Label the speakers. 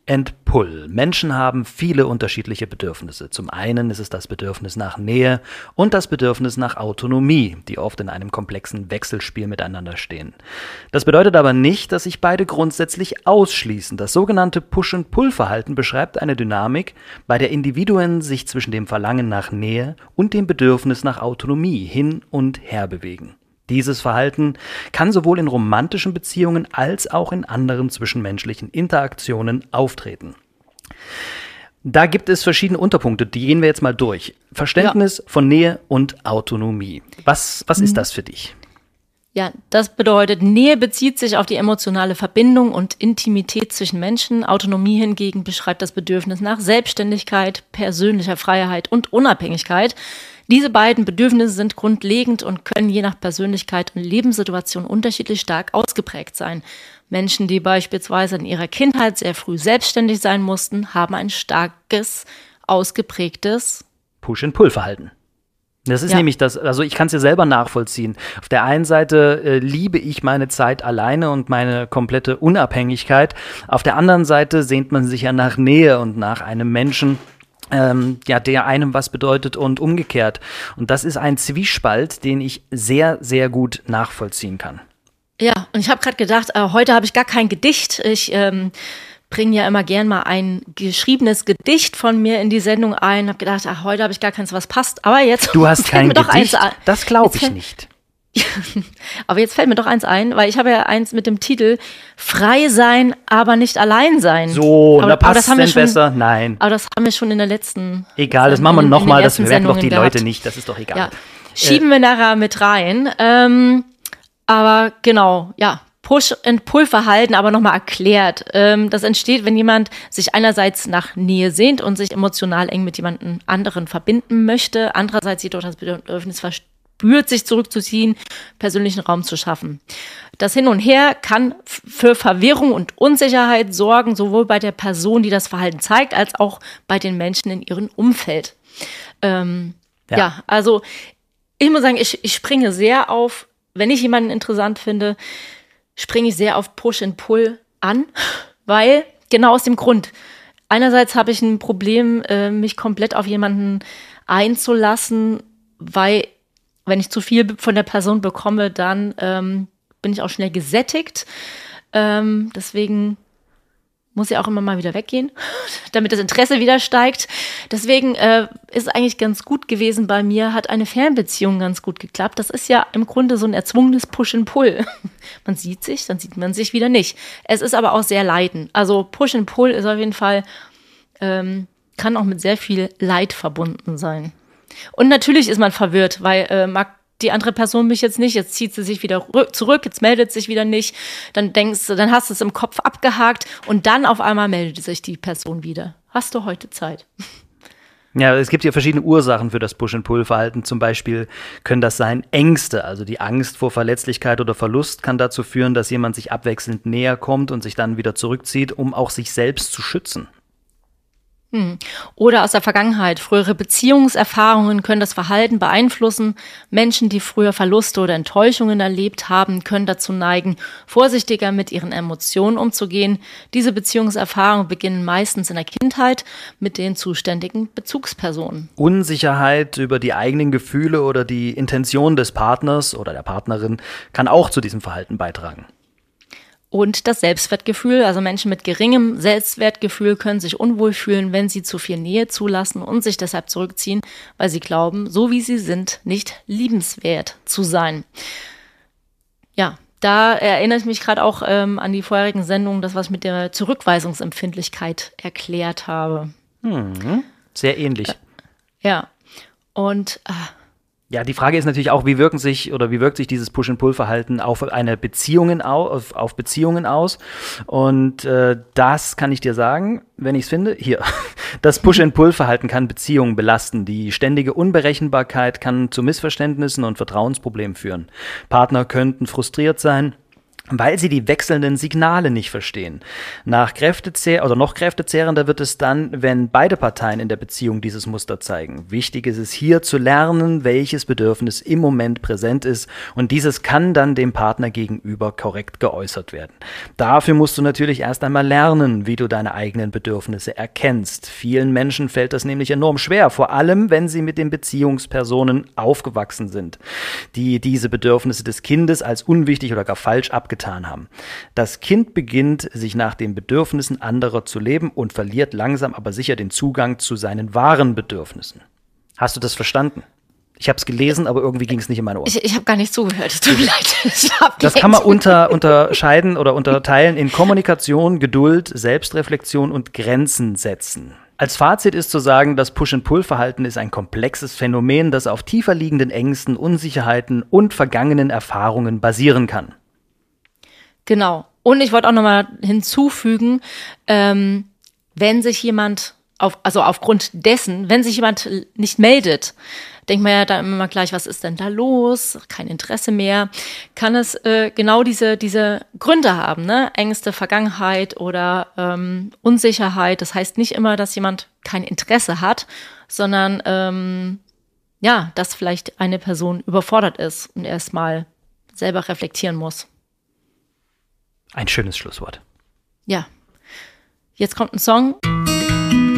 Speaker 1: and Pull. Menschen haben viele unterschiedliche Bedürfnisse. Zum einen ist es das Bedürfnis nach Nähe und das Bedürfnis nach Autonomie, die oft in einem komplexen Wechselspiel miteinander stehen. Das bedeutet aber nicht, dass sich beide grundsätzlich ausschließen. Das sogenannte Push-and-Pull-Verhalten beschreibt eine Dynamik, bei der Individuen sich zwischen dem Verlangen nach Nähe und dem Bedürfnis nach Autonomie hin und her bewegen. Dieses Verhalten kann sowohl in romantischen Beziehungen als auch in anderen zwischenmenschlichen Interaktionen auftreten. Da gibt es verschiedene Unterpunkte, die gehen wir jetzt mal durch. Verständnis von Nähe und Autonomie. Was ist das für dich?
Speaker 2: Ja, das bedeutet, Nähe bezieht sich auf die emotionale Verbindung und Intimität zwischen Menschen. Autonomie hingegen beschreibt das Bedürfnis nach Selbstständigkeit, persönlicher Freiheit und Unabhängigkeit. Diese beiden Bedürfnisse sind grundlegend und können je nach Persönlichkeit und Lebenssituation unterschiedlich stark ausgeprägt sein. Menschen, die beispielsweise in ihrer Kindheit sehr früh selbstständig sein mussten, haben ein starkes, ausgeprägtes
Speaker 1: Push-and-Pull-Verhalten. Das ist nämlich das, also ich kann es ja selber nachvollziehen. Auf der einen Seite liebe ich meine Zeit alleine und meine komplette Unabhängigkeit. Auf der anderen Seite sehnt man sich ja nach Nähe und nach einem Menschen, der einem was bedeutet und umgekehrt. Und das ist ein Zwiespalt, den ich sehr, sehr gut nachvollziehen kann.
Speaker 2: Ja, und ich habe gerade gedacht, heute habe ich gar kein Gedicht. Ich bringe ja immer gern mal ein geschriebenes Gedicht von mir in die Sendung ein. Habe gedacht, heute habe ich gar keins, was passt. Aber jetzt
Speaker 1: du hast kein Gedicht? Das glaube ich nicht.
Speaker 2: Aber jetzt fällt mir doch eins ein, weil ich habe ja eins mit dem Titel Frei sein, aber nicht allein sein.
Speaker 1: So, da passt es denn besser? Nein.
Speaker 2: Aber das haben wir schon in der letzten
Speaker 1: Egal, das machen wir nochmal, das merken doch die Leute nicht, das ist doch egal.
Speaker 2: Ja. Schieben wir nachher mit rein. Aber genau, ja, Push-and-Pull-Verhalten aber nochmal erklärt. Das entsteht, wenn jemand sich einerseits nach Nähe sehnt und sich emotional eng mit jemandem anderen verbinden möchte, andererseits jedoch das Bedürfnis verspürt, sich zurückzuziehen, persönlichen Raum zu schaffen. Das Hin und Her kann für Verwirrung und Unsicherheit sorgen, sowohl bei der Person, die das Verhalten zeigt, als auch bei den Menschen in ihrem Umfeld. Also ich muss sagen, ich springe sehr auf, wenn ich jemanden interessant finde, springe ich sehr auf Push and Pull an, weil genau aus dem Grund. Einerseits habe ich ein Problem, mich komplett auf jemanden einzulassen, weil wenn ich zu viel von der Person bekomme, dann bin ich auch schnell gesättigt. Deswegen muss ich auch immer mal wieder weggehen, damit das Interesse wieder steigt. Deswegen ist eigentlich ganz gut gewesen bei mir, hat eine Fernbeziehung ganz gut geklappt. Das ist ja im Grunde so ein erzwungenes Push and Pull. Man sieht sich, dann sieht man sich wieder nicht. Es ist aber auch sehr Leiden. Also Push and Pull ist auf jeden Fall, kann auch mit sehr viel Leid verbunden sein. Und natürlich ist man verwirrt, weil mag die andere Person mich jetzt nicht, jetzt zieht sie sich wieder zurück, jetzt meldet sich wieder nicht, dann hast du es im Kopf abgehakt und dann auf einmal meldet sich die Person wieder. Hast du heute Zeit?
Speaker 1: Ja, es gibt ja verschiedene Ursachen für das Push-and-Pull-Verhalten. Zum Beispiel können das sein Ängste, also die Angst vor Verletzlichkeit oder Verlust kann dazu führen, dass jemand sich abwechselnd näher kommt und sich dann wieder zurückzieht, um auch sich selbst zu schützen.
Speaker 2: Oder aus der Vergangenheit. Frühere Beziehungserfahrungen können das Verhalten beeinflussen. Menschen, die früher Verluste oder Enttäuschungen erlebt haben, können dazu neigen, vorsichtiger mit ihren Emotionen umzugehen. Diese Beziehungserfahrungen beginnen meistens in der Kindheit mit den zuständigen Bezugspersonen.
Speaker 1: Unsicherheit über die eigenen Gefühle oder die Intention des Partners oder der Partnerin kann auch zu diesem Verhalten beitragen.
Speaker 2: Und das Selbstwertgefühl, also Menschen mit geringem Selbstwertgefühl können sich unwohl fühlen, wenn sie zu viel Nähe zulassen und sich deshalb zurückziehen, weil sie glauben, so wie sie sind, nicht liebenswert zu sein. Ja, da erinnere ich mich gerade auch an die vorherigen Sendungen, das, was ich mit der Zurückweisungsempfindlichkeit erklärt habe.
Speaker 1: Sehr ähnlich.
Speaker 2: Ja, und
Speaker 1: ja, die Frage ist natürlich auch, wie wirkt sich dieses Push-and-Pull-Verhalten auf Beziehungen aus? Und das kann ich dir sagen, wenn ich es finde, hier. Das Push-and-Pull-Verhalten kann Beziehungen belasten. Die ständige Unberechenbarkeit kann zu Missverständnissen und Vertrauensproblemen führen. Partner könnten frustriert sein, weil sie die wechselnden Signale nicht verstehen. Noch kräftezehrender wird es dann, wenn beide Parteien in der Beziehung dieses Muster zeigen. Wichtig ist es hier zu lernen, welches Bedürfnis im Moment präsent ist, und dieses kann dann dem Partner gegenüber korrekt geäußert werden. Dafür musst du natürlich erst einmal lernen, wie du deine eigenen Bedürfnisse erkennst. Vielen Menschen fällt das nämlich enorm schwer, vor allem wenn sie mit den Beziehungspersonen aufgewachsen sind, die diese Bedürfnisse des Kindes als unwichtig oder gar falsch abgetan haben. Das Kind beginnt, sich nach den Bedürfnissen anderer zu leben und verliert langsam aber sicher den Zugang zu seinen wahren Bedürfnissen. Hast du das verstanden? Ich habe es gelesen, aber irgendwie ging es nicht in meine Ohren.
Speaker 2: Ich habe gar nicht zugehört, es tut mir leid.
Speaker 1: Das kann man unterscheiden oder unterteilen in Kommunikation, Geduld, Selbstreflexion und Grenzen setzen. Als Fazit ist zu sagen, das Push-and-Pull-Verhalten ist ein komplexes Phänomen, das auf tiefer liegenden Ängsten, Unsicherheiten und vergangenen Erfahrungen basieren kann.
Speaker 2: Genau. Und ich wollte auch nochmal hinzufügen, wenn sich jemand aufgrund dessen, wenn sich jemand nicht meldet, denkt man ja dann immer gleich, was ist denn da los? Kein Interesse mehr. Kann es genau diese Gründe haben, ne? Ängste, Vergangenheit oder Unsicherheit. Das heißt nicht immer, dass jemand kein Interesse hat, sondern dass vielleicht eine Person überfordert ist und erstmal selber reflektieren muss.
Speaker 1: Ein schönes Schlusswort.
Speaker 2: Ja. Jetzt kommt ein Song.